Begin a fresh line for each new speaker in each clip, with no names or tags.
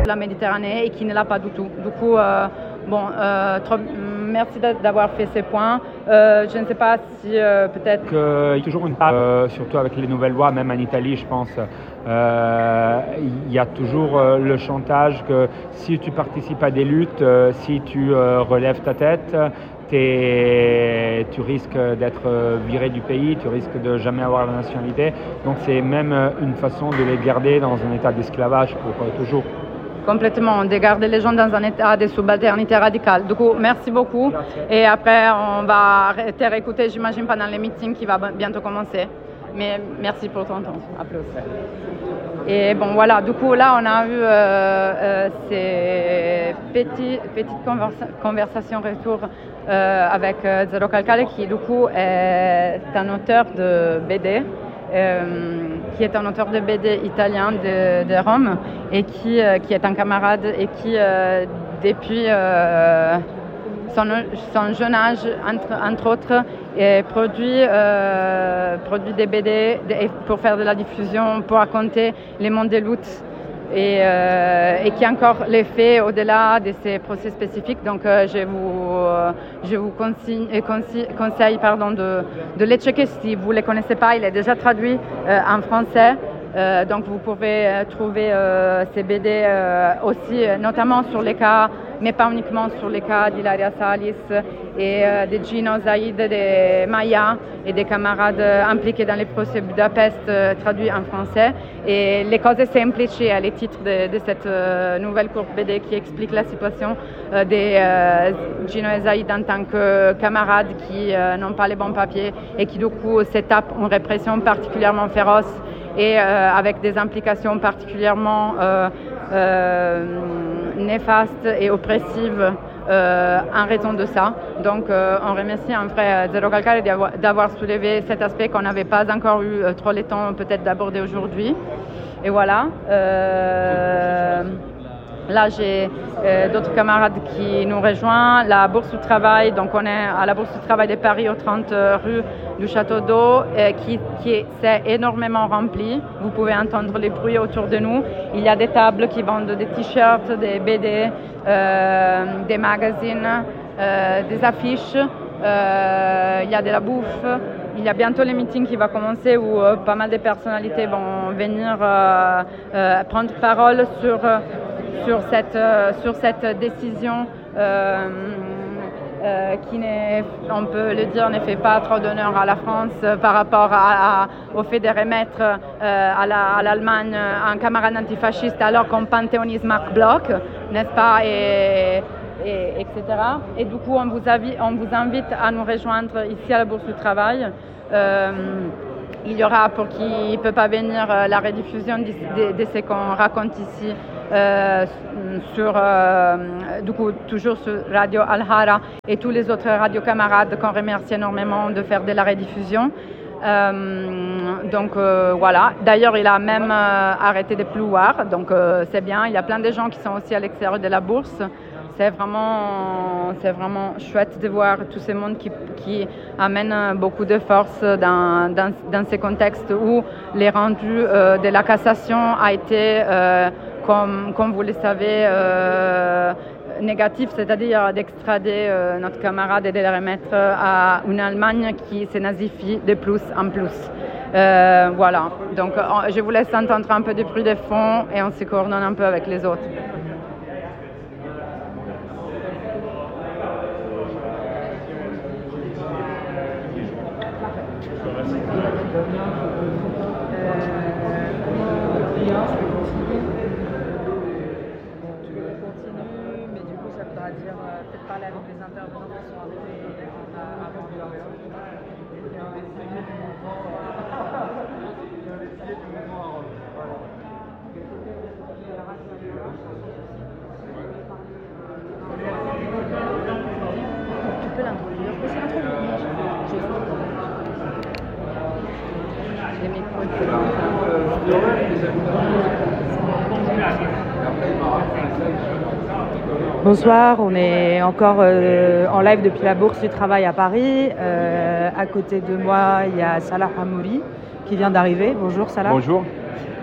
la Méditerranée et qui ne l'a pas du tout. Du coup, merci d'avoir fait ces points. Je ne sais pas si peut-être...
Il y a toujours une part, surtout avec les nouvelles lois, même en Italie, je pense, il y a toujours le chantage que si tu participes à des luttes, si tu relèves ta tête, tu risques d'être viré du pays, tu risques de jamais avoir la nationalité. Donc c'est même une façon de les garder dans un état d'esclavage pour toujours.
Complètement, de garder les gens dans un état de subalternité radicale. Du coup, merci beaucoup.
Merci.
Et après, on va te réécouter, j'imagine, pendant les meetings qui va bientôt commencer. Mais merci pour ton temps. Applaudissements. Et bon, voilà, du coup, là, on a eu ces petites conversations retour avec Zero Calcale, qui, du coup, est un auteur de BD. Qui est un auteur de BD italien de Rome et qui est un camarade et qui, depuis son jeune âge, entre autres, produit des BD pour faire de la diffusion, pour raconter les mondes des luttes et qui encore les fait au-delà de ces procès spécifiques. Donc je vous conseille de les checker si vous ne les connaissez pas. Il est déjà traduit en français. Donc vous pouvez trouver ces BD aussi, notamment sur les cas, mais pas uniquement sur les cas d'Hilaria Salis et de Gino Zaïd, de Maya et des camarades impliqués dans les procès Budapest traduits en français. Et Les cose semplici est le titre de cette nouvelle courte BD qui explique la situation de Gino et Zaïd en tant que camarades qui n'ont pas les bons papiers et qui du coup se tapent une répression particulièrement féroce et avec des implications particulièrement néfastes et oppressives en raison de ça. Donc on remercie en vrai Zero Calcale d'avoir soulevé cet aspect qu'on n'avait pas encore eu trop le temps peut-être d'aborder aujourd'hui. Et voilà. Là, j'ai d'autres camarades qui nous rejoignent. La Bourse du Travail, donc on est à la Bourse du Travail de Paris, au 30 rue du Château d'Eau, qui s'est énormément remplie. Vous pouvez entendre les bruits autour de nous. Il y a des tables qui vendent des t-shirts, des BD, des magazines, des affiches. Il y a de la bouffe. Il y a bientôt les meetings qui vont commencer où pas mal de personnalités vont venir prendre parole sur cette décision qui, on peut le dire, ne fait pas trop d'honneur à la France par rapport au fait de remettre à l'Allemagne un camarade antifasciste alors qu'on panthéonise Marc Bloch, n'est-ce pas, et etc. Et du coup, on vous invite à nous rejoindre ici à la Bourse du Travail. Il y aura, pour qui ne peut pas venir, la rediffusion de ce qu'on raconte ici du coup, toujours sur Radio Al-Hara et tous les autres radios camarades qu'on remercie énormément de faire de la rediffusion. Donc voilà. D'ailleurs, il a même arrêté de pleuvoir, donc c'est bien. Il y a plein de gens qui sont aussi à l'extérieur de la bourse. C'est vraiment chouette de voir tout ce monde qui amène beaucoup de force dans ces contextes où les rendus de la cassation a été, comme vous le savez, négatif, c'est-à-dire d'extrader notre camarade et de le remettre à une Allemagne qui se nazifie de plus en plus. Voilà, donc je vous laisse entendre un peu de bruit de fond et on se coordonne un peu avec les autres.
Bonsoir, on est encore en live depuis la Bourse du Travail à Paris. À côté de moi, il y a Salah Hamouri qui vient d'arriver. Bonjour Salah.
Bonjour.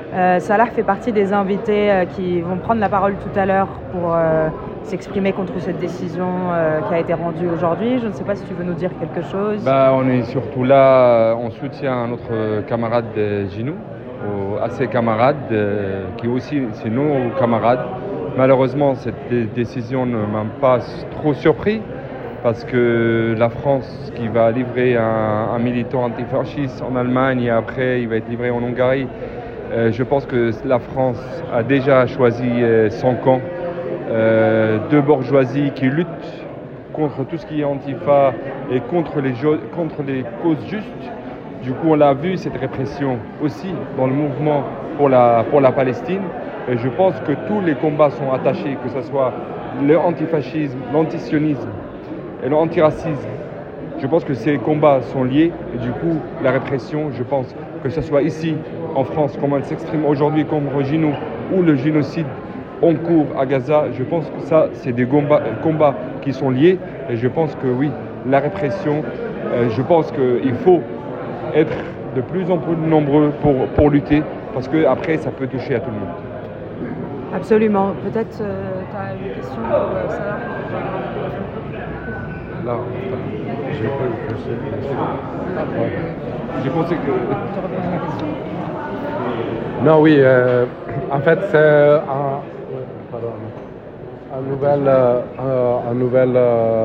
Salah fait partie des invités qui vont prendre la parole tout à l'heure pour s'exprimer contre cette décision qui a été rendue aujourd'hui. Je ne sais pas si tu veux nous dire quelque chose.
On est surtout là en soutien à notre camarade Ginou, à ses camarades qui aussi, c'est nos camarades. Malheureusement, cette décision ne m'a pas trop surpris parce que la France qui va livrer un militant antifasciste en Allemagne et après il va être livré en Hongrie, je pense que la France a déjà choisi son camp de bourgeoisie qui lutte contre tout ce qui est antifa et contre les causes justes. Du coup, on a vu cette répression aussi dans le mouvement pour la Palestine. Et je pense que tous les combats sont attachés, que ce soit le antifascisme, l'antisionisme et l'antiracisme. Je pense que ces combats sont liés et du coup, la répression, je pense que ce soit ici, en France, comme elle s'exprime aujourd'hui contre Ginou ou le génocide en cours à Gaza, je pense que ça, c'est des combats qui sont liés et je pense que oui, la répression, je pense qu'il faut être de plus en plus nombreux pour lutter parce qu'après, ça peut toucher à tout le monde.
Absolument. Peut-être tu as une question pour Salah ?
Non, je vais pas le faire. J'ai pensé que...
Non, oui, en fait, c'est un nouvel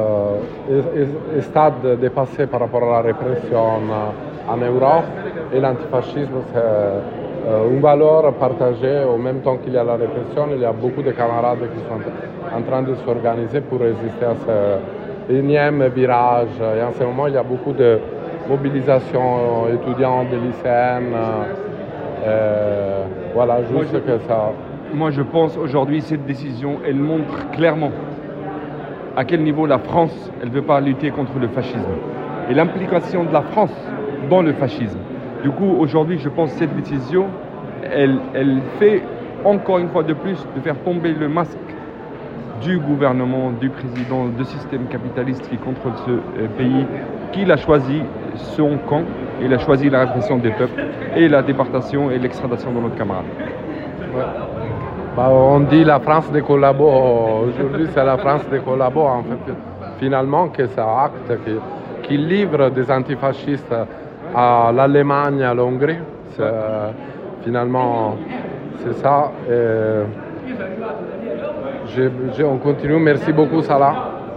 stade dépassé par rapport à la répression en Europe. Et l'antifascisme, c'est une valeur partagée. Au même temps qu'il y a la répression, il y a beaucoup de camarades qui sont en train de s'organiser pour résister à ce énième virage. Et en ce moment, il y a beaucoup de mobilisation étudiantes, de lycéennes. Voilà, juste que ça...
Moi, je pense aujourd'hui, cette décision, elle montre clairement à quel niveau la France, elle ne veut pas lutter contre le fascisme. Et l'implication de la France dans le fascisme. Du coup, aujourd'hui, je pense que cette décision, elle fait encore une fois de plus de faire tomber le masque du gouvernement, du président, du système capitaliste qui contrôle ce pays, qu'il a choisi son camp, il a choisi la répression des peuples et la déportation et l'extradition de notre camarade.
Ouais. On dit la France des collabos. Aujourd'hui, c'est la France des collabos, en fait, finalement, que ça acte, qui livre des antifascistes à l'Allemagne, à l'Hongrie. Finalement, c'est ça. On continue. Merci beaucoup, Salah.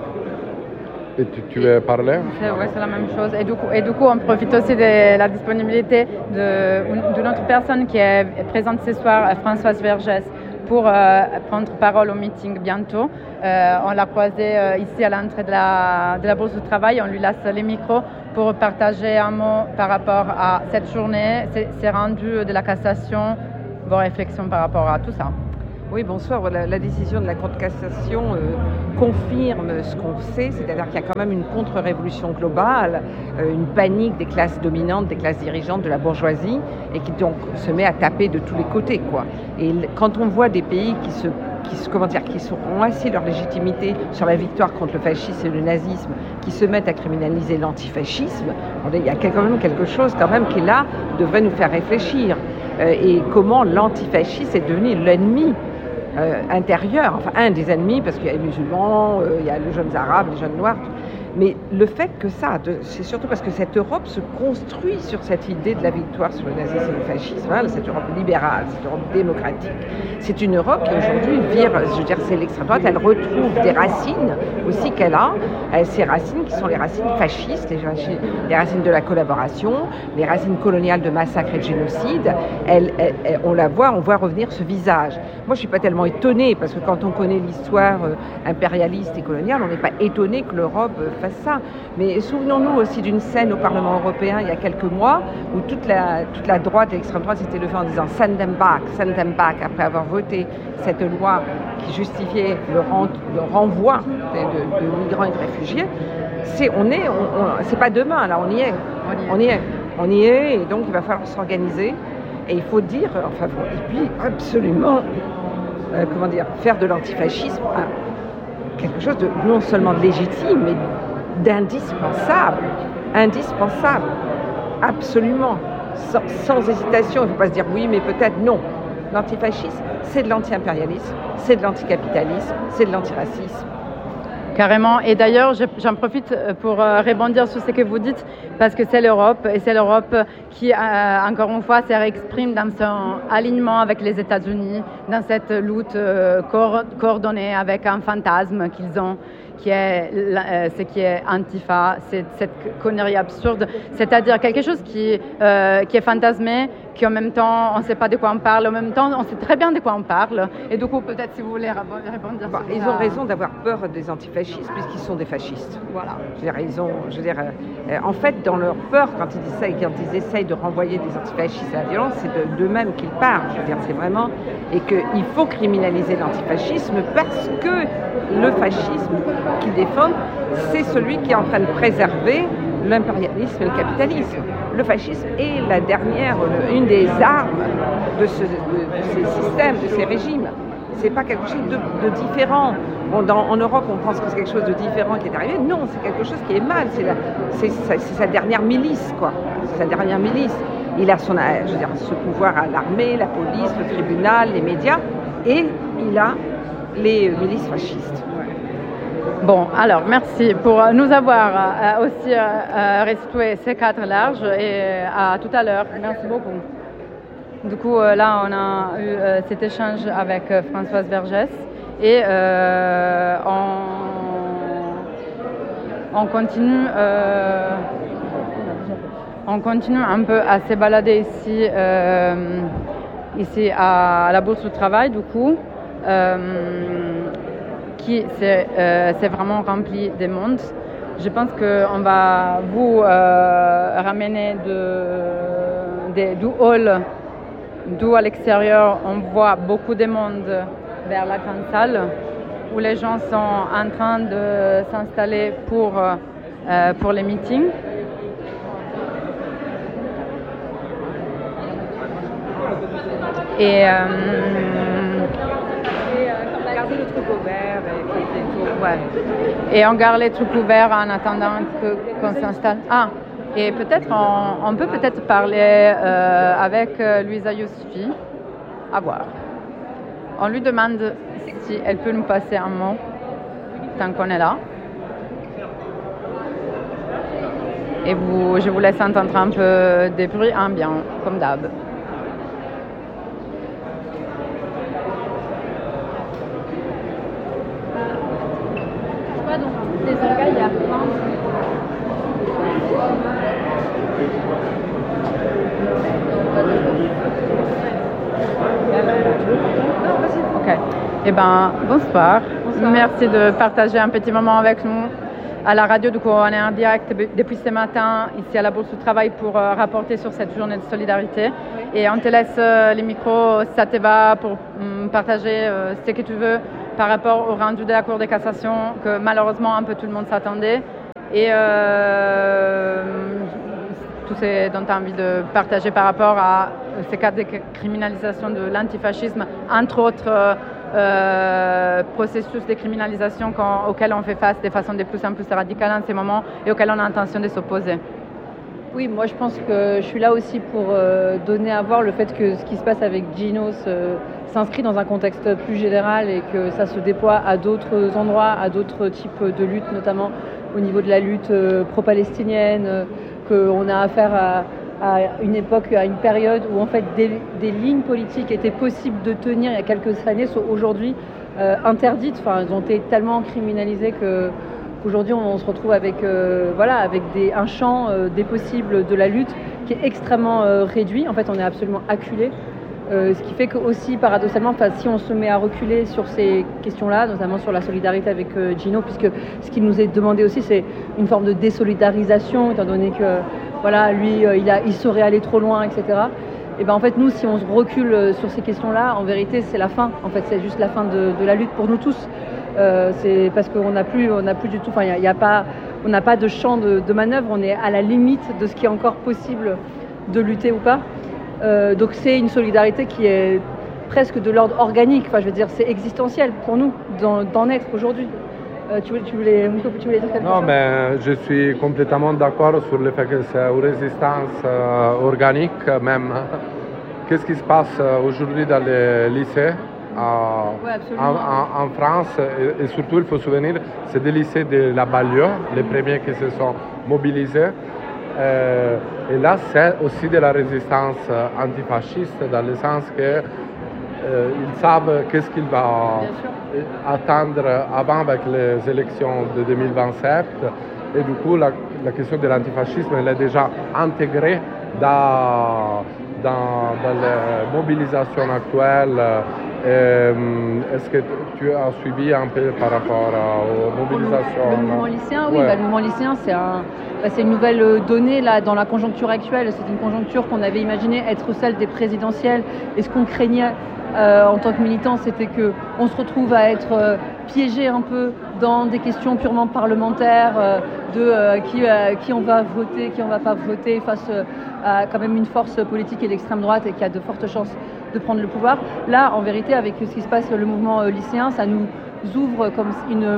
Et tu veux parler?
Oui, c'est la même chose. Et du coup, on profite aussi de la disponibilité d'une autre personne qui est présente ce soir, Françoise Vergès, pour prendre parole au meeting bientôt. On l'a croisée ici à l'entrée de la Bourse du Travail. On lui laisse les micros pour partager un mot par rapport à cette journée, ces rendus de la cassation, vos réflexions par rapport à tout ça.
Oui, bonsoir. La décision de la Cour de cassation confirme ce qu'on sait, c'est-à-dire qu'il y a quand même une contre-révolution globale, une panique des classes dominantes, des classes dirigeantes de la bourgeoisie, et qui donc se met à taper de tous les côtés, quoi. Et quand on voit des pays qui ont assis leur légitimité sur la victoire contre le fascisme et le nazisme, qui se mettent à criminaliser l'antifascisme, il y a quand même quelque chose quand même qui là devrait nous faire réfléchir. Et comment l'antifascisme est devenu l'ennemi intérieur, enfin un des ennemis, parce qu'il y a les musulmans, il y a les jeunes arabes, les jeunes noirs. Mais le fait que c'est surtout parce que cette Europe se construit sur cette idée de la victoire sur le nazisme et le fascisme, hein, cette Europe libérale, cette Europe démocratique. C'est une Europe qui aujourd'hui c'est l'extrême droite, elle retrouve des racines aussi qu'elle a, ces racines qui sont les racines fascistes, les racines de la collaboration, les racines coloniales de massacre et de génocide. On voit revenir ce visage. Moi, je ne suis pas tellement étonnée, parce que quand on connaît l'histoire impérialiste et coloniale, on n'est pas étonné que l'Europe fasse ça. Mais souvenons-nous aussi d'une scène au Parlement européen il y a quelques mois où toute la droite et l'extrême droite s'étaient levée en disant send them back, après avoir voté cette loi qui justifiait le renvoi de migrants et de réfugiés. C'est pas demain, là, on y est, et donc il va falloir s'organiser. Et il faut dire, et puis absolument, faire de l'antifascisme quelque chose de non seulement de légitime, mais d'indispensable, absolument, sans hésitation. Il ne faut pas se dire oui, mais peut-être non. L'antifascisme, c'est de l'anti-impérialisme, c'est de l'anticapitalisme, c'est de l'antiracisme.
Carrément. Et d'ailleurs, j'en profite pour rebondir sur ce que vous dites, parce que c'est l'Europe, et c'est l'Europe qui, encore une fois, se réexprime dans son alignement avec les États-Unis, dans cette lutte coordonnée avec un fantasme qu'ils ont, qui est ce qui est Antifa, c'est cette connerie absurde, c'est-à-dire quelque chose qui est fantasmé, qui en même temps on ne sait pas de quoi on parle, en même temps on sait très bien de quoi on parle. Et du coup, peut-être si vous voulez répondre sur ça.
Ils ont raison d'avoir peur des antifascistes puisqu'ils sont des fascistes. Voilà. En fait, dans leur peur, quand ils essayent de renvoyer des antifascistes à la violence, c'est d'eux-mêmes qu'ils parlent. C'est vraiment, et qu'il faut criminaliser l'antifascisme parce que le fascisme qu'ils défendent, c'est celui qui est en train de préserver l'impérialisme et le capitalisme. Le fascisme est une des armes de ces systèmes, de ces régimes. C'est pas quelque chose de différent. En Europe, on pense que c'est quelque chose de différent qui est arrivé. Non, c'est quelque chose qui est mal. C'est sa dernière milice, quoi. C'est sa dernière milice. Il a ce pouvoir à l'armée, la police, le tribunal, les médias, et il a les milices fascistes.
Bon, alors merci pour nous avoir aussi restitué ces 4 larges et à tout à l'heure. Merci beaucoup. Du coup, là, on a eu cet échange avec Françoise Vergès et on continue un peu à se balader ici à la Bourse du Travail, du coup. Qui c'est vraiment rempli de monde. Je pense qu'on va vous ramener du hall, d'où à l'extérieur on voit beaucoup de monde vers la grande salle où les gens sont en train de s'installer pour les meetings. Et
garder le truc ouvert et tout.
Ouais. Et on garde les trucs ouverts en attendant qu'on s'installe. Ah, et peut-être on peut peut-être parler avec Louisa Yousufi. À voir. On lui demande si elle peut nous passer un mot tant qu'on est là. Et je vous laisse entendre un peu des bruits ambiants, comme d'hab. Donc toutes les organes, il y a plein. Ok. Eh ben, bonsoir. Merci de partager un petit moment avec nous à la radio. Du coup, on est en direct depuis ce matin ici à la Bourse du Travail pour rapporter sur cette journée de solidarité. Et on te laisse les micros, si ça te va, pour partager ce que tu veux par rapport au rendu de la Cour de cassation que malheureusement un peu tout le monde s'attendait. Et tout ce dont tu as envie de partager par rapport à ces cas de criminalisation de l'antifascisme, entre autres processus de criminalisation auxquels on fait face de façon de plus en plus radicale en ces moments et auxquels on a l'intention de s'opposer.
Oui, moi je pense que je suis là aussi pour donner à voir le fait que ce qui se passe avec Ginos s'inscrit dans un contexte plus général et que ça se déploie à d'autres endroits, à d'autres types de luttes, notamment au niveau de la lutte pro-palestinienne, qu'on a affaire à une époque, à une période où en fait des lignes politiques étaient possibles de tenir il y a quelques années sont aujourd'hui interdites. Enfin, elles ont été tellement criminalisées qu'aujourd'hui on se retrouve avec un champ des possibles de la lutte qui est extrêmement réduit. En fait, on est absolument acculé. Ce qui fait que aussi paradoxalement, si on se met à reculer sur ces questions-là, notamment sur la solidarité avec Gino, puisque ce qui nous est demandé aussi, c'est une forme de désolidarisation, étant donné que voilà, lui, il serait allé trop loin, etc. Et ben en fait, nous, si on se recule sur ces questions-là, en vérité, c'est la fin. En fait, c'est juste la fin de la lutte pour nous tous. C'est parce qu'on n'a plus du tout. Enfin, on n'a pas de champ de manœuvre. On est à la limite de ce qui est encore possible de lutter ou pas. Donc c'est une solidarité qui est presque de l'ordre organique. Enfin, je veux dire, c'est existentiel pour nous d'en être aujourd'hui. Tu voulais dire quelque chose ?
Non, mais je suis complètement d'accord sur le fait que c'est une résistance organique, même qu'est-ce qui se passe aujourd'hui dans les lycées en France, et surtout il faut se souvenir, c'est des lycées de la banlieue, les premiers qui se sont mobilisés. Et là, c'est aussi de la résistance antifasciste, dans le sens que ils savent qu'est-ce qu'il va attendre avant avec les élections de 2027. Et du coup, la question de l'antifascisme, elle est déjà intégrée dans les mobilisations actuelles. Est-ce que tu as suivi un peu par rapport aux mobilisations?
Le mouvement lycéen, oui. Le mouvement lycéen, c'est une nouvelle donnée là, dans la conjoncture actuelle. C'est une conjoncture qu'on avait imaginé être celle des présidentielles. Et ce qu'on craignait en tant que militant, c'était qu'on se retrouve à être piégé un peu dans des questions purement parlementaires qui on va voter, qui on va pas voter face à quand même une force politique et d'extrême droite et qui a de fortes chances de prendre le pouvoir. Là, en vérité, avec ce qui se passe, le mouvement lycéen, ça nous ouvre comme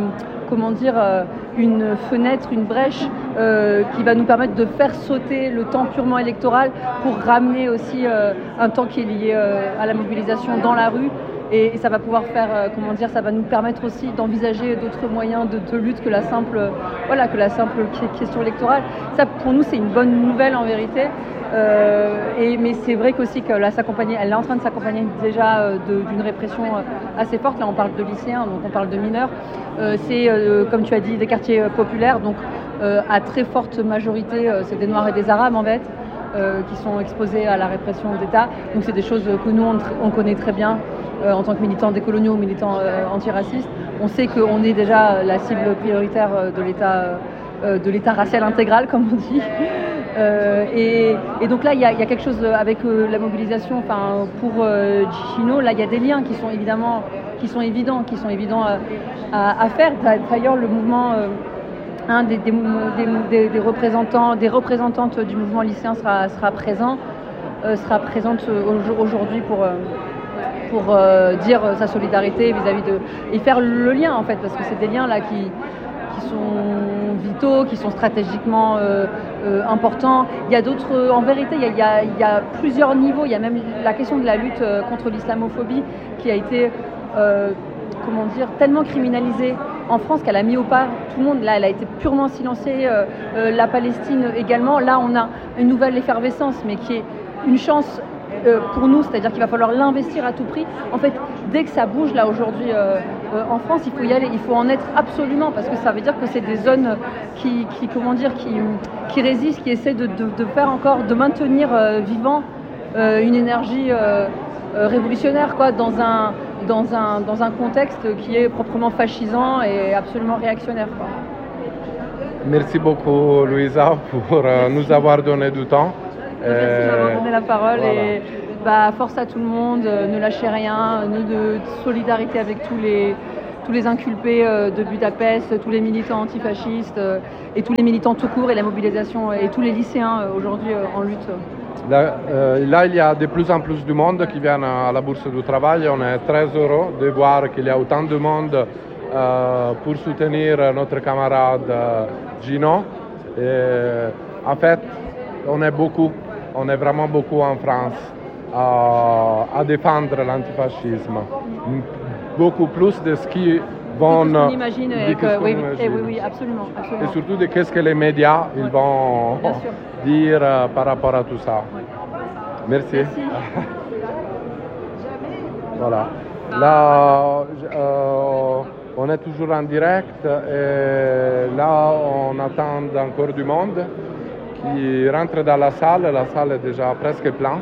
une fenêtre, une brèche qui va nous permettre de faire sauter le temps purement électoral pour ramener aussi un temps qui est lié à la mobilisation dans la rue. Et ça va pouvoir faire, ça va nous permettre aussi d'envisager d'autres moyens de lutte que la simple question électorale. Ça, pour nous, c'est une bonne nouvelle en vérité. Mais c'est vrai qu'aussi qu'elle est en train de s'accompagner déjà d'une répression assez forte. Là, on parle de lycéens, donc on parle de mineurs. C'est, comme tu as dit, des quartiers populaires, donc à très forte majorité, c'est des Noirs et des Arabes en fait, qui sont exposés à la répression d'État. Donc c'est des choses que nous, on connaît très bien en tant que militants décoloniaux, militants antiracistes. On sait qu'on est déjà la cible prioritaire de l'État racial intégral, comme on dit. Et donc là, il y a quelque chose avec la mobilisation. Pour Gino, là, il y a des liens qui sont évidents à faire. D'ailleurs, le mouvement, des représentantes du mouvement lycéen sera présente aujourd'hui pour dire sa solidarité vis-à-vis et faire le lien en fait, parce que c'est des liens là qui sont vitaux, qui sont stratégiquement importants. Il y a d'autres, en vérité, il y a plusieurs niveaux. Il y a même la question de la lutte contre l'islamophobie qui a été, tellement criminalisée en France qu'elle a mis au pas tout le monde. Là, elle a été purement silenciée. La Palestine également. Là, on a une nouvelle effervescence, mais qui est une chance pour nous, c'est-à-dire qu'il va falloir l'investir à tout prix. En fait, dès que ça bouge là aujourd'hui en France, il faut y aller, il faut en être absolument, parce que ça veut dire que c'est des zones qui résistent, qui essaient de faire encore, de maintenir vivant une énergie révolutionnaire quoi, dans un contexte qui est proprement fascisant et absolument réactionnaire. Quoi.
Merci beaucoup Louisa pour nous avoir donné du temps.
Merci de m'avoir donné la parole. Voilà. Et force à tout le monde, ne lâchez rien, de solidarité avec tous les inculpés de Budapest, tous les militants antifascistes et tous les militants tout court et la mobilisation et tous les lycéens aujourd'hui en lutte.
Là, il y a de plus en plus de monde qui vient à la Bourse du Travail. On est très heureux de voir qu'il y a autant de monde pour soutenir notre camarade Gino. Et, en fait, on est vraiment beaucoup en France à défendre l'antifascisme. Beaucoup plus de ce qui vont...
on imagine. Oui, absolument.
Et surtout de qu'est-ce que les médias ils vont dire par rapport à tout ça. Oui. Merci. Voilà. Là, on est toujours en direct et là, on attend encore du monde qui rentre dans la salle. La salle est déjà presque pleine.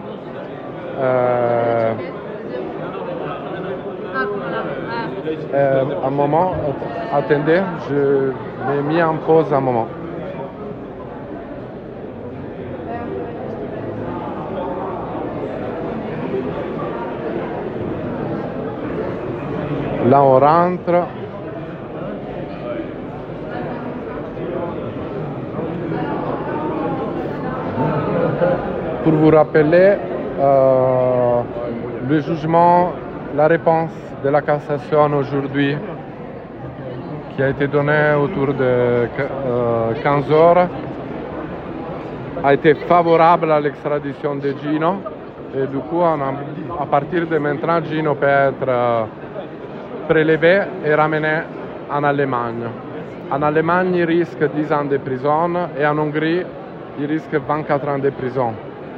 Un moment, attendez, je m'ai mis en pause un moment. Là, on rentre. Pour vous rappeler, le jugement, la réponse de la cassation aujourd'hui, qui a été donnée autour de 15 heures, a été favorable à l'extradition de Gino. Et du coup, à partir de maintenant, Gino peut être prélevé et ramené en Allemagne. En Allemagne, il risque 10 ans de prison et en Hongrie, il risque 24 ans de prison.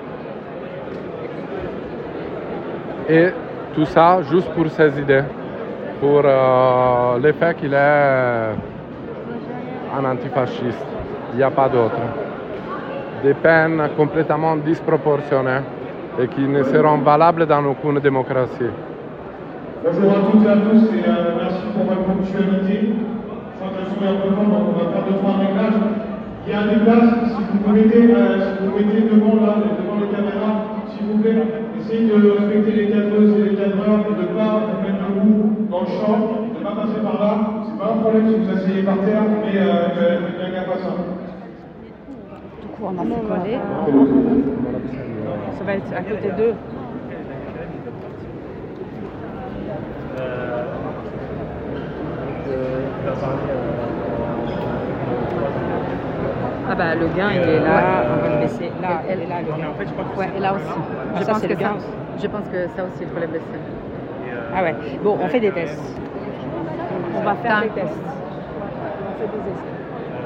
Et tout ça juste pour ses idées, pour le fait qu'il est un antifasciste. Il n'y a pas d'autre. Des peines complètement disproportionnées et qui ne seront valables dans aucune démocratie.
Bonjour à toutes et à tous et merci pour votre ponctualité. Je crois qu'elles sont un peu longues, donc on va faire 2-3 réglages. Il y a des places, si vous vous mettez devant les caméras, s'il vous plaît, essayez de respecter les cadreuses et les cadreurs et de ne pas vous mettre debout dans le champ, de ne pas passer par là. C'est pas un problème si vous asseyez par terre, mais faites bien gaffe à ça.
Du coup, on a fait quoi? Ça va être à côté d'eux. Ah bah le gain il est là, on va le baisser. Là, elle est là, le gain.
En fait, je crois que ouais, et là aussi. Je pense que ça aussi, il faut les baisser.
Ah ouais. Bon, on fait des tests. On va faire des tests. On fait des essais.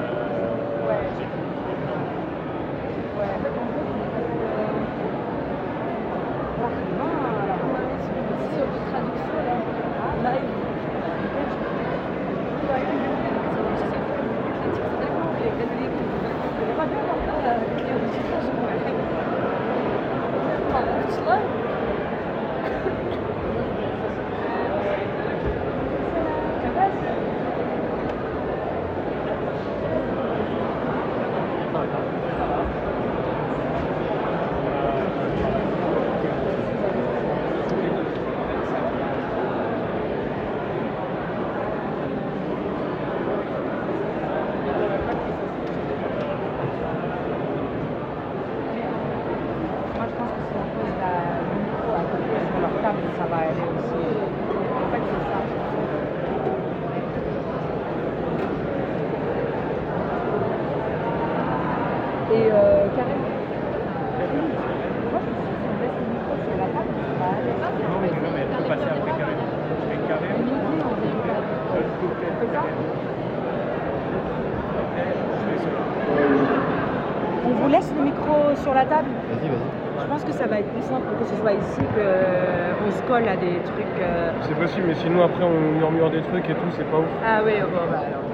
On vous laisse le micro sur la table.
Vas-y.
Je pense que ça va être plus simple que ce soit ici qu'on se colle à des trucs.
C'est possible, mais sinon après on murmure des trucs et tout, c'est pas ouf.
Ah oui, bon bah alors.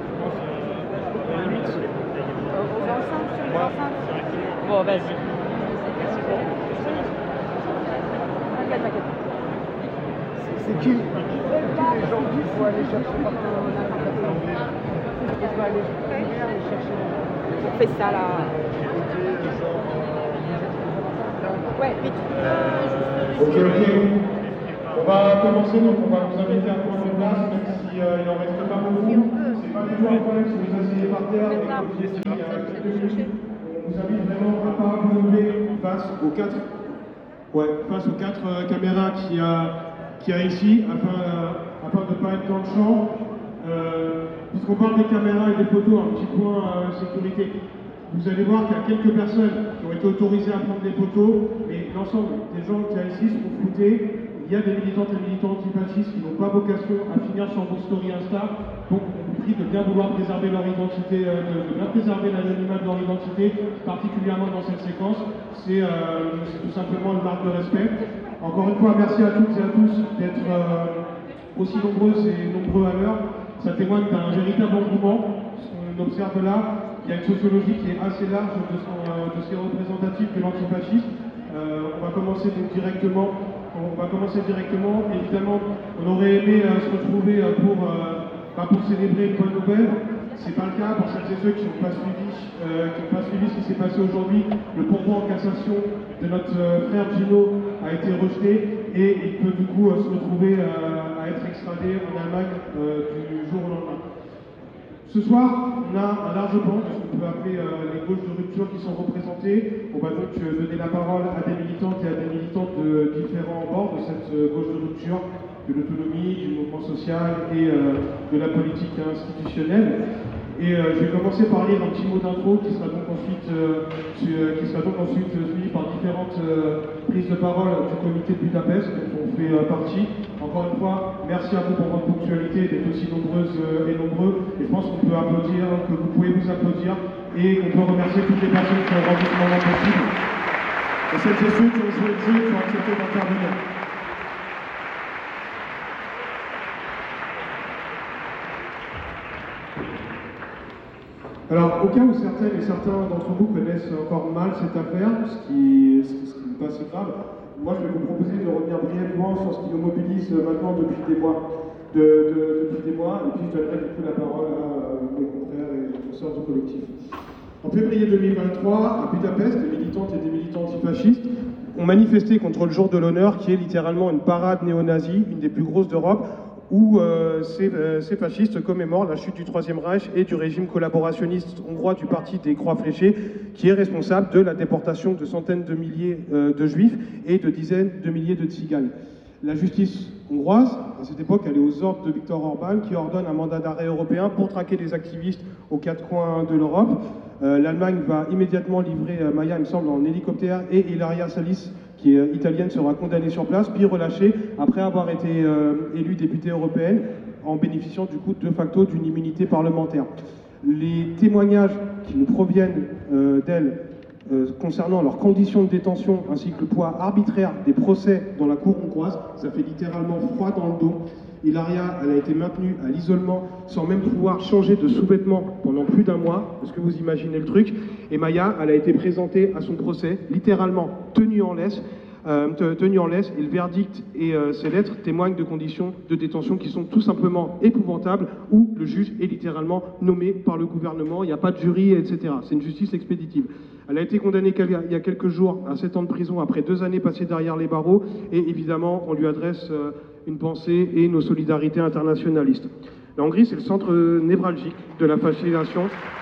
Bon, vas-y.
C'est qui les gens qu'il faut aller chercher partout?
On fait ça là. Ouais, vite.
Ok. On va commencer, donc on va vous inviter à prendre place, même s'il n'en reste pas beaucoup. C'est pas du tout un problème si vous asseyez par terre et que vous essayez quelques minutes. On vous invite vraiment à ne pas vous lever face aux quatre caméras qu'il y a ici, afin de ne pas être dans le champ. Puisqu'on parle des caméras et des photos, un petit point sécurité. Vous allez voir qu'il y a quelques personnes qui ont été autorisées à prendre des photos, mais l'ensemble des gens qu'il y a ici seront floutés. Il y a des militantes et militants antifascistes qui n'ont pas vocation à finir sur vos stories Insta, donc on vous prie de bien vouloir préserver leur identité, de bien préserver l'anonymat de leur identité, particulièrement dans cette séquence. C'est tout simplement une marque de respect. Encore une fois, merci à toutes et à tous d'être aussi nombreuses et nombreux à l'heure. Ça témoigne d'un véritable engouement. On observe là, il y a une sociologie qui est assez large de ce qui est représentatif de l'antifascisme. On va commencer directement. Évidemment, on aurait aimé se retrouver pour célébrer une bonne nouvelle. C'est pas le cas pour celles et ceux qui n'ont pas suivi ce qui s'est passé aujourd'hui. Le pourvoi en cassation de notre frère Gino a été rejeté et il peut du coup se retrouver à être extradé en Allemagne du jour au lendemain. Ce soir, on a un large banc de ce qu'on peut appeler les gauches de rupture qui sont représentées. On va donc donner la parole à des militantes et à des militantes de différents bords de cette gauche de rupture, de l'autonomie, du mouvement social et de la politique institutionnelle. Et je vais commencer par lire un petit mot d'intro qui sera donc ensuite suivi par différentes prises de parole du comité de Budapest dont on fait partie. Encore une fois, merci à vous pour votre ponctualité d'être aussi nombreuses et nombreux. Et je pense qu'on peut applaudir, que vous pouvez vous applaudir et qu'on peut remercier toutes les personnes qui ont rendu ce moment possible. Et celles et ceux qui ont joué le jeu, qui ont accepté d'intervenir. Alors, au cas où certaines et certains d'entre vous connaissent encore mal cette affaire, ce qui n'est pas si grave, moi je vais vous proposer de revenir brièvement sur ce qui nous mobilise maintenant depuis des mois. Et puis je donnerai du coup la parole à mes confrères et consoeurs du collectif. En février 2023, à Budapest, des militantes et des militants antifascistes ont manifesté contre le jour de l'honneur, qui est littéralement une parade néo-nazie, une des plus grosses d'Europe, où ces fascistes commémorent la chute du Troisième Reich et du régime collaborationniste hongrois du Parti des Croix Fléchées, qui est responsable de la déportation de centaines de milliers de juifs et de dizaines de milliers de tziganes. La justice hongroise, à cette époque, elle est aux ordres de Viktor Orban, qui ordonne un mandat d'arrêt européen pour traquer les activistes aux quatre coins de l'Europe. L'Allemagne va immédiatement livrer Maya, il me semble, en hélicoptère, et Ilaria Salis, qui est italienne, sera condamnée sur place, puis relâchée après avoir été élue députée européenne, en bénéficiant du coup de facto d'une immunité parlementaire. Les témoignages qui nous proviennent d'elle concernant leurs conditions de détention ainsi que le poids arbitraire des procès dans la cour hongroise, ça fait littéralement froid dans le dos. Ilaria, elle a été maintenue à l'isolement sans même pouvoir changer de sous-vêtements pendant plus d'un mois. Est-ce que vous imaginez le truc? Et Maya, elle a été présentée à son procès, littéralement tenue en laisse. Et le verdict et ses lettres témoignent de conditions de détention qui sont tout simplement épouvantables, où le juge est littéralement nommé par le gouvernement, il n'y a pas de jury, etc. C'est une justice expéditive. Elle a été condamnée il y a quelques jours à 7 ans de prison après 2 années passées derrière les barreaux, et évidemment on lui adresse une pensée et nos solidarités internationalistes. La Hongrie, c'est le centre névralgique de la fascisation.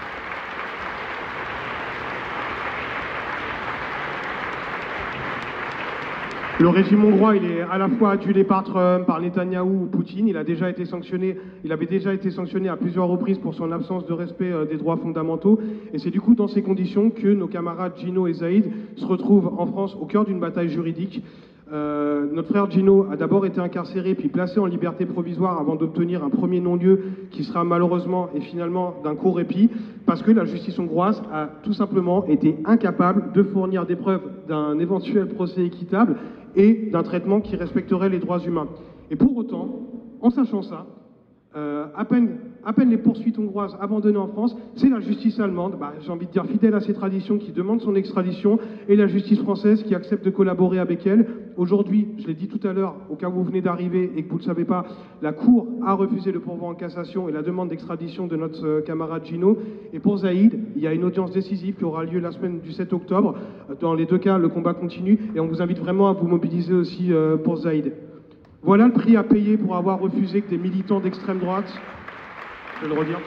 Le régime hongrois, il est à la fois adulé par Trump, par Netanyahou ou Poutine. Il avait déjà été sanctionné à plusieurs reprises pour son absence de respect des droits fondamentaux. Et c'est du coup dans ces conditions que nos camarades Gino et Zaïd se retrouvent en France au cœur d'une bataille juridique. Notre frère Gino a d'abord été incarcéré puis placé en liberté provisoire avant d'obtenir un premier non-lieu qui sera malheureusement et finalement d'un court répit, parce que la justice hongroise a tout simplement été incapable de fournir des preuves d'un éventuel procès équitable et d'un traitement qui respecterait les droits humains. Et pour autant, en sachant ça, à peine les poursuites hongroises abandonnées en France, c'est la justice allemande, j'ai envie de dire fidèle à ses traditions, qui demande son extradition, et la justice française qui accepte de collaborer avec elle. Aujourd'hui, je l'ai dit tout à l'heure, au cas où vous venez d'arriver et que vous ne le savez pas, la Cour a refusé le pourvoi en cassation et la demande d'extradition de notre camarade Gino. Et pour Zaïd, il y a une audience décisive qui aura lieu la semaine du 7 octobre. Dans les deux cas, le combat continue, et on vous invite vraiment à vous mobiliser aussi pour Zaïd. Voilà le prix à payer pour avoir refusé que des militants d'extrême droite, je vais le redire,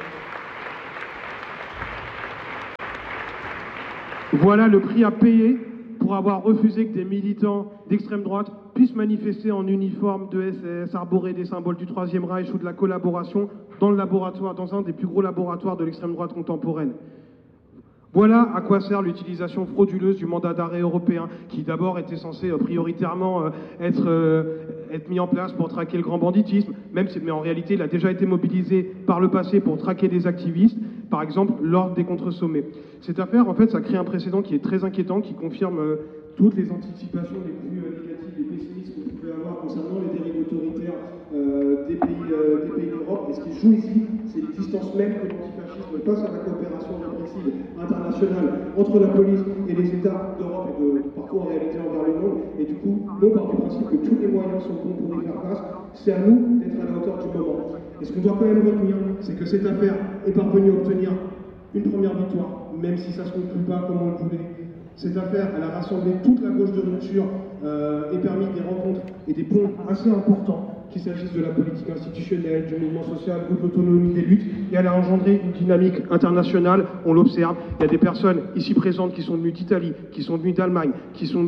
voilà le prix à payer pour avoir refusé que des militants d'extrême droite puissent manifester en uniforme de SS, arborer des symboles du Troisième Reich ou de la collaboration dans le laboratoire, dans un des plus gros laboratoires de l'extrême droite contemporaine. Voilà à quoi sert l'utilisation frauduleuse du mandat d'arrêt européen, qui d'abord était censé prioritairement être mis en place pour traquer le grand banditisme, mais en réalité il a déjà été mobilisé par le passé pour traquer des activistes, par exemple lors des contre-sommets. Cette affaire, en fait, ça crée un précédent qui est très inquiétant, qui confirme toutes les anticipations les plus négatives et pessimistes qu'on pouvait avoir concernant les dérives autoritaires des pays d'Europe. Et ce qui se joue ici, c'est l'existence même de l'antifascisme face à la coopération répressive internationale entre la police et les États d'Europe et parfois en réalité envers le monde. Et du coup, l'on part du principe que tous les moyens sont bons pour y faire face. C'est à nous d'être à la hauteur du moment. Et ce qu'on doit quand même retenir, c'est que cette affaire est parvenue à obtenir une première victoire, même si ça ne se conclut pas comme on le voulait. Cette affaire, elle a rassemblé toute la gauche de rupture et permis des rencontres et des ponts assez importants, qu'il s'agisse de la politique institutionnelle, du mouvement social ou de l'autonomie des luttes, et elle a engendré une dynamique internationale, on l'observe. Il y a des personnes ici présentes qui sont venues d'Italie, qui sont venues d'Allemagne, qui sont venues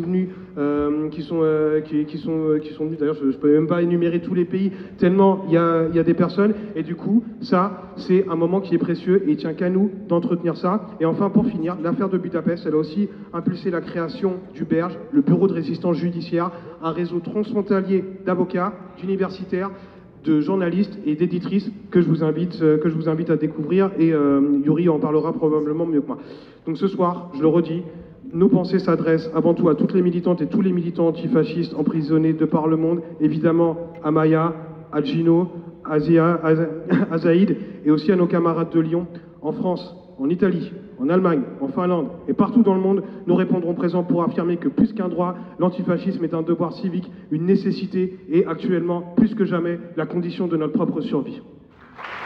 qui sont venus. D'ailleurs, je ne peux même pas énumérer tous les pays, tellement il y a des personnes. Et du coup, ça, c'est un moment qui est précieux et il tient qu'à nous d'entretenir ça. Et enfin, pour finir, l'affaire de Budapest, elle a aussi impulsé la création du BERJ, le Bureau de résistance judiciaire, un réseau transfrontalier d'avocats, d'universitaires, de journalistes et d'éditrices que je vous invite à découvrir, et Yuri en parlera probablement mieux que moi. Donc ce soir, je le redis, nos pensées s'adressent avant tout à toutes les militantes et tous les militants antifascistes emprisonnés de par le monde, évidemment à Maya, à Gino, à Zaïd, et aussi à nos camarades de Lyon, en France, en Italie, en Allemagne, en Finlande et partout dans le monde. Nous répondrons présents pour affirmer que plus qu'un droit, l'antifascisme est un devoir civique, une nécessité et actuellement, plus que jamais, la condition de notre propre survie.